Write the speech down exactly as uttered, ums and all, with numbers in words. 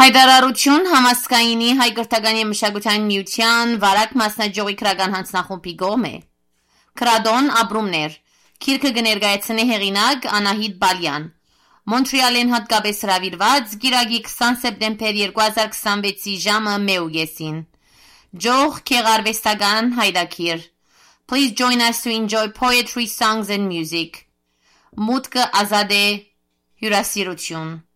Հայտարարություն համասկայինի հայ գրթական և մշակութային միության վարակ մասնաճյուղի քրական հանձնախումբի կողմ է։ Քրադոն ապրումներ Քիրքը կներկայացնի հեղինակ Անահիտ Բալյան։ Մոնտրեալին հատկապես հրավիրված գիրագի քսան սեպտեմբեր երկու հազար քսանվեցի ժամը մեկին։ Ջող քեղարվեստական հայդակիր Please join us to enjoy poetry, songs and music. Մուտքը ազատ է հյուրասիրություն։